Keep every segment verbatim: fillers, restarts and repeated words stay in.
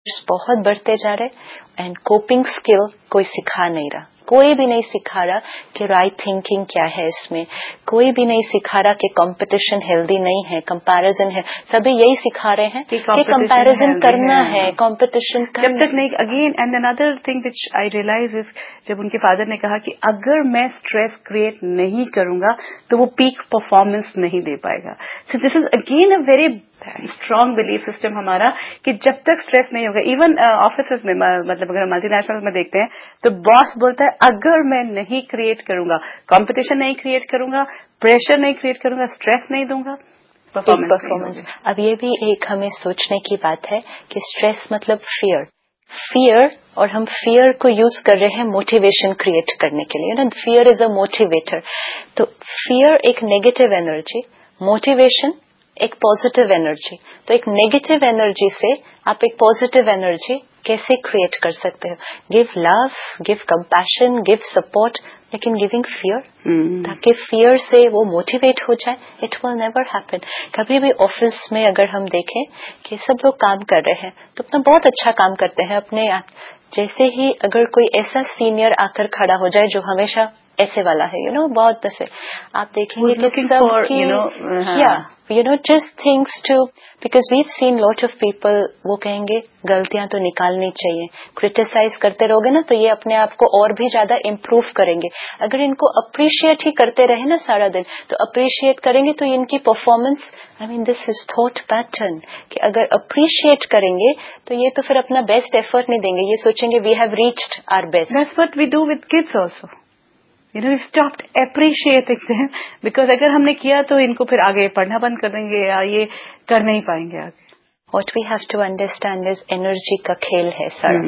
بہت بڑھتے جا رہے اینڈ کوپنگ اسکل کوئی سکھا نہیں رہا, کوئی بھی نہیں سکھا رہا کہ رائٹ تھنکنگ کیا ہے اس میں, کوئی بھی نہیں سکھا رہا کہ کمپٹیشن ہیلدی نہیں ہے, کمپیرزن ہے. سبھی یہی سکھا رہے ہیں کہ کمپیرزن کرنا ہے, کمپٹیشن جب تک نہیں. Again and another thing which I realise از, جب ان کے فادر نے کہا کہ اگر میں اسٹریس کریٹ نہیں کروں گا تو وہ پیک پرفارمنس نہیں دے پائے گا. سو دس is again a very strong belief system ہمارا کہ جب تک اسٹریس نہیں ہوگا. ایون آفیسز میں, مطلب اگر ملٹی نیشنل میں دیکھتے ہیں تو باس بولتا ہے اگر میں نہیں کریٹ کروں گا, کمپٹیشن نہیں کریٹ کروں گا, پریشر نہیں کریٹ کروں گا, اسٹریس نہیں دوں گا, پرفارمنس. اب یہ بھی ایک ہمیں سوچنے کی بات ہے کہ اسٹریس مطلب فیئر, فیئر اور ہم فیئر کو یوز کر رہے ہیں موٹیویشن کریٹ کرنے کے لیے. نا فیئر از اے موٹیویٹر. تو فیئر ایک نیگیٹو انرجی, موٹیویشن ایک پازیٹیو انرجی. تو ایک نیگیٹو انرجی سے آپ ایک پازیٹیو انرجی کیسے کریٹ کر سکتے ہو؟ گیو لو, گیو کمپیشن, گیو سپورٹ, لیکن گیونگ فیئر, تاکہ فیئر سے وہ موٹیویٹ ہو جائے. It will never happen. کبھی بھی آفس میں اگر ہم دیکھیں کہ سب لوگ کام کر رہے ہیں تو اپنا بہت اچھا کام کرتے ہیں اپنے, جیسے ہی اگر کوئی ایسا سینئر آ کر کھڑا ہو جائے جو ہمیشہ ایسے والا ہے, یو نو بہت ایسے آپ دیکھیں گے کہ سب کی you know just things to, because we've seen lot of people, وہ کہیں گے غلطیاں تو نکالنی چاہیے. کریٹیسائز کرتے رہو گے نا تو یہ اپنے آپ کو اور بھی زیادہ امپروو کریں گے. اگر ان کو اپریشیٹ ہی کرتے رہے نا سارا دن, تو اپریشیٹ کریں گے تو ان کی performance, I main this is thought pattern کہ اگر اپریشیٹ کریں گے تو یہ تو پھر اپنا بیسٹ ایفرٹ نہیں دیں گے, یہ سوچیں گے we have reached are best. That's what we do with kids also. You know, we stopped appreciating them because اگر ہم نے کیا تو ان کو پھر آگے پڑھنا بند کر دیں گے یا یہ کر نہیں پائیں گے آگے. What we have to understand is energy کا کھیل ہے سارا.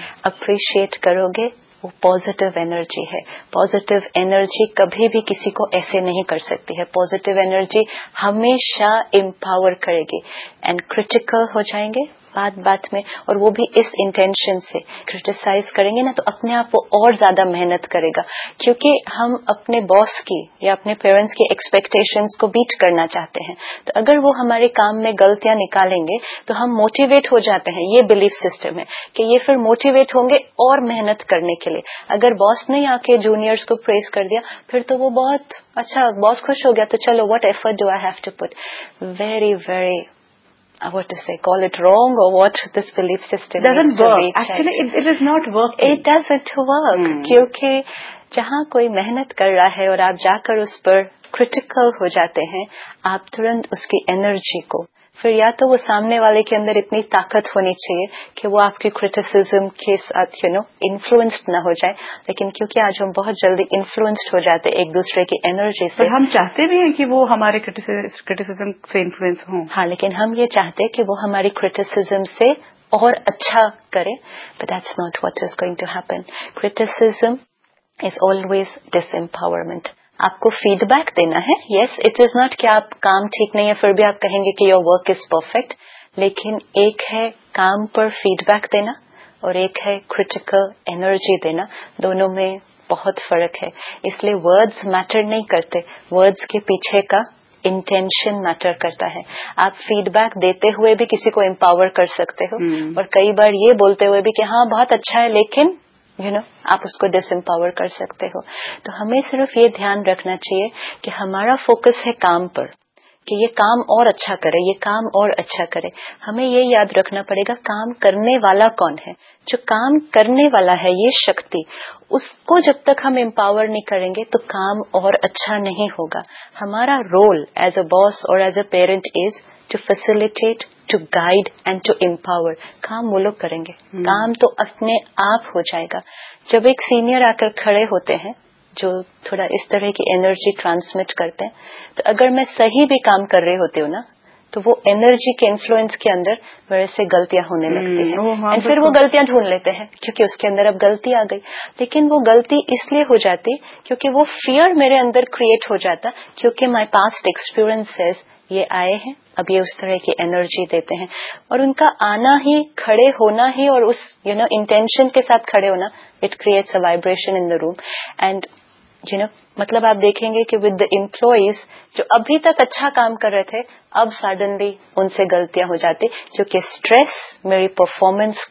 اپریشیٹ کرو گے وہ پازیٹیو انرجی ہے. پازیٹیو انرجی کبھی بھی کسی کو ایسے نہیں کر سکتی ہے. پازیٹیو انرجی ہمیشہ امپاور کرے گی. اینڈ کریٹیکل ہو جائیں گے بات بات میں, اور وہ بھی اس انٹینشن سے کرٹیسائز کریں گے نا تو اپنے آپ وہ اور زیادہ محنت کرے گا, کیونکہ ہم اپنے باس کی یا اپنے پیرنٹس کی ایکسپیکٹیشنز کو بیٹ کرنا چاہتے ہیں. تو اگر وہ ہمارے کام میں غلطیاں نکالیں گے تو ہم موٹیویٹ ہو جاتے ہیں. یہ بلیف سسٹم ہے کہ یہ پھر موٹیویٹ ہوں گے اور محنت کرنے کے لیے. اگر باس نے آ کے جونیئرس کو پریز کر دیا پھر تو وہ بہت اچھا, باس خوش ہو گیا تو چلو what effort do I have to put. Very very what to say, call it wrong or what, this belief system doesn't work. Actually it, it is not working. It doesn't work. hmm. کیونکہ جہاں کوئی محنت کر رہا ہے اور آپ جا کر اس پر کرٹیکل ہو جاتے ہیں, آپ ترنت اس کی انرجی کو, پھر یا تو وہ سامنے والے کے اندر اتنی طاقت ہونی چاہیے کہ وہ آپ کی کرٹیسزم کے ساتھ یو نو انفلوئنسڈ نہ ہو جائے. لیکن کیونکہ آج ہم بہت جلدی انفلوئنسڈ ہو جاتے ایک دوسرے کی انرجی سے, ہم چاہتے بھی ہیں کہ وہ ہمارے کرٹیسزم سے انفلوئنس ہوں. ہاں, لیکن ہم یہ چاہتے کہ وہ ہماری کرٹیسزم سے اور اچھا کرے. But that's not what is going to happen. Criticism is always dish empowerment. آپ کو فیڈ بیک دینا ہے. یس, اٹ از ناٹ کہ آپ کام ٹھیک نہیں ہے پھر بھی آپ کہیں گے کہ یور ورک از پرفیکٹ, لیکن ایک ہے کام پر فیڈ بیک دینا اور ایک ہے کریٹیکل انرجی دینا. دونوں میں بہت فرق ہے. اس لیے ورڈز میٹر نہیں کرتے, ورڈز کے پیچھے کا انٹینشن میٹر کرتا ہے. آپ فیڈ بیک دیتے ہوئے بھی کسی کو امپاور کر سکتے ہو, اور کئی بار یہ بولتے ہوئے بھی کہ ہاں بہت اچھا ہے لیکن یو نو آپ اس کو ڈس امپاور کر سکتے ہو. تو ہمیں صرف یہ دھیان رکھنا چاہیے کہ ہمارا فوکس ہے کام پر, کہ یہ کام اور اچھا کرے, یہ کام اور اچھا کرے. ہمیں یہ یاد رکھنا پڑے گا کام کرنے والا کون ہے. جو کام کرنے والا ہے یہ شکتی, اس کو جب تک ہم امپاور نہیں کریں گے تو کام اور اچھا نہیں ہوگا. ہمارا رول ایز اے باس اور as a parent is to facilitate, to guide and to empower. کام وہ لوگ کریں گے, کام تو اپنے آپ ہو جائے گا. جب ایک سینئر آ کر کھڑے ہوتے ہیں جو تھوڑا اس طرح کی انرجی ٹرانسمٹ کرتے ہیں, تو اگر میں صحیح بھی کام کر رہے ہوتے ہوں نا تو وہ انرجی کے انفلوئنس کے اندر ویسے غلطیاں ہونے لگتی ہیں, اور پھر وہ غلطیاں ڈھونڈ لیتے ہیں کیونکہ اس کے اندر اب غلطی آ گئی. لیکن وہ غلطی اس لیے ہو جاتی کیونکہ وہ فیئر میرے اندر کریٹ ہو جاتا, کیونکہ مائی پاسٹ ایکسپیرئنسز یہ آئے ہیں, اب یہ اس طرح کی انرجی دیتے ہیں. اور ان کا آنا ہی, کھڑے ہونا ہی, اور اس یو نو انٹینشن کے ساتھ کھڑے ہونا, it creates a vibration in the room. And you know مطلب آپ دیکھیں گے کہ ود دا امپلائیز جو ابھی تک اچھا کام کر رہے تھے اب سڈنلی ان سے غلطیاں ہو جاتی, کیونکہ اسٹریس میری پرفارمنس